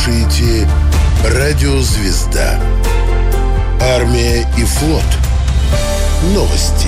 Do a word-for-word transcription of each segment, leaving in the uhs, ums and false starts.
слушаете «Радио Звезда». Армия и флот. Новости.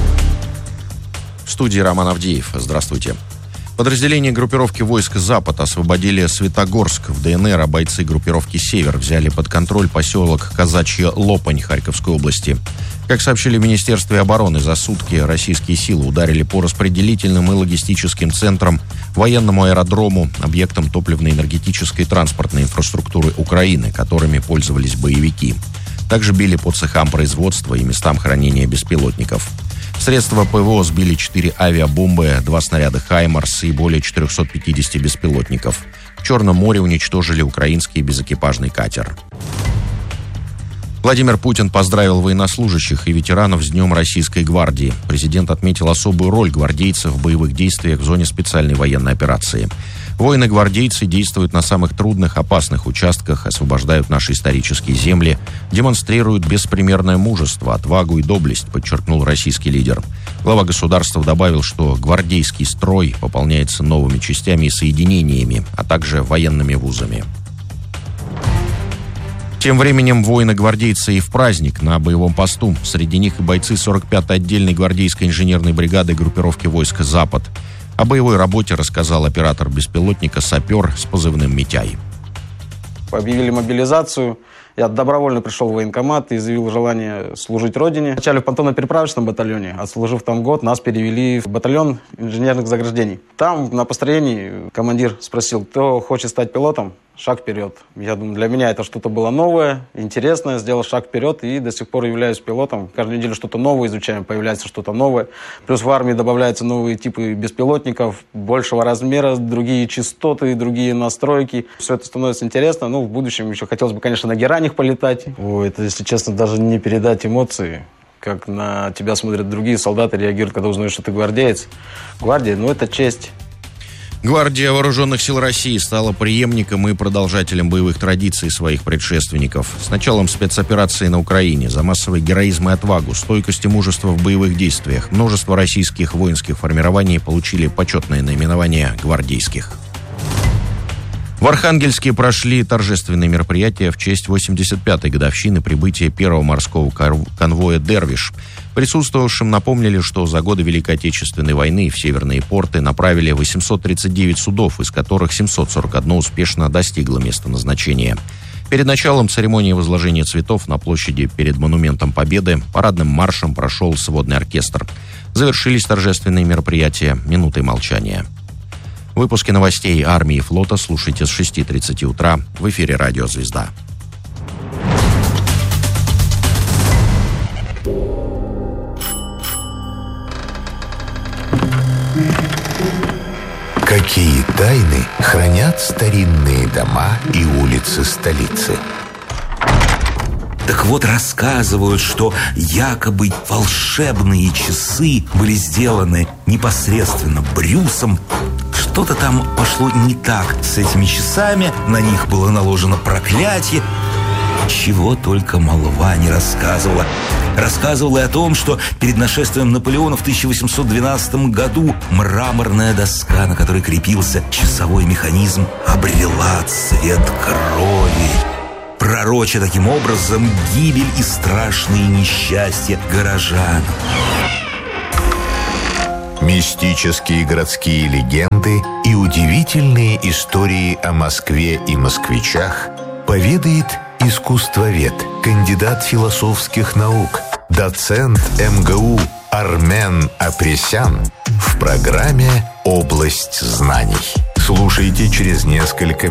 В студии Роман Авдеев. Здравствуйте. Подразделения группировки войск «Запад» освободили Светогорск в ДНР, а бойцы группировки «Север» взяли под контроль поселок Казачья Лопань Харьковской области. Как сообщили в Министерстве обороны, за сутки российские силы ударили по распределительным и логистическим центрам, военному аэродрому, объектам топливно-энергетической и транспортной инфраструктуры Украины, которыми пользовались боевики. Также били по цехам производства и местам хранения беспилотников. Средства ПВО сбили четыре авиабомбы, два снаряда «Хаймарс» и более четыреста пятьдесят беспилотников. В Черном море уничтожили украинский безэкипажный катер. Владимир Путин поздравил военнослужащих и ветеранов с Днем Российской гвардии. Президент отметил особую роль гвардейцев в боевых действиях в зоне специальной военной операции. Воины-гвардейцы действуют на самых трудных, опасных участках, освобождают наши исторические земли, демонстрируют беспримерное мужество, отвагу и доблесть, подчеркнул российский лидер. Глава государства добавил, что гвардейский строй пополняется новыми частями и соединениями, а также военными вузами. Тем временем воины-гвардейцы и в праздник на боевом посту. Среди них и бойцы сорок пятой отдельной гвардейской инженерной бригады группировки войск «Запад». О боевой работе рассказал оператор беспилотника «Сапер» с позывным «Митяй». Объявили мобилизацию. Я добровольно пришел в военкомат и заявил желание служить Родине. Вначале в понтонно-переправочном батальоне, отслужив там год, нас перевели в батальон инженерных заграждений. Там на построении командир спросил, кто хочет стать пилотом? Шаг вперед. Я думаю, для меня это что-то было новое, интересное. Сделал шаг вперед и до сих пор являюсь пилотом. Каждую неделю что-то новое изучаем, появляется что-то новое. Плюс в армии добавляются новые типы беспилотников, большего размера, другие частоты, другие настройки. Все это становится интересно. Ну, в будущем еще хотелось бы, конечно, на геранях полетать. О, это, если честно, даже не передать эмоции. Как на тебя смотрят другие солдаты, реагируют, когда узнают, что ты гвардеец. Гвардия, ну, это честь. Гвардия Вооруженных сил России стала преемником и продолжателем боевых традиций своих предшественников. С началом спецоперации на Украине за массовый героизм и отвагу, стойкость и мужество в боевых действиях множество российских воинских формирований получили почетное наименование гвардейских. В Архангельске прошли торжественные мероприятия в честь восемьдесят пятой годовщины прибытия первого морского конвоя «Дервиш». Присутствовавшим напомнили, что за годы Великой Отечественной войны в северные порты направили восемьсот тридцать девять судов, из которых семьсот сорок один успешно достигло места назначения. Перед началом церемонии возложения цветов на площади перед Монументом Победы парадным маршем прошел сводный оркестр. Завершились торжественные мероприятия минутой молчания. Выпуски новостей армии и флота слушайте с шести тридцати утра в эфире «Радио Звезда». Какие тайны хранят старинные дома и улицы столицы? Так вот, рассказывают, что якобы волшебные часы были сделаны непосредственно Брюсом. Что-то там пошло не так с этими часами, на них было наложено проклятие. Чего только молва не рассказывала. Рассказывала и о том, что перед нашествием Наполеона в тысяча восемьсот двенадцатом году мраморная доска, на которой крепился часовой механизм, обрела цвет крови, пророча таким образом гибель и страшные несчастья горожан. Мистические городские легенды и удивительные истории о Москве и москвичах поведает искусствовед, кандидат философских наук, доцент эм гэ у Армен Апресян в программе «Область знаний». Слушайте через несколько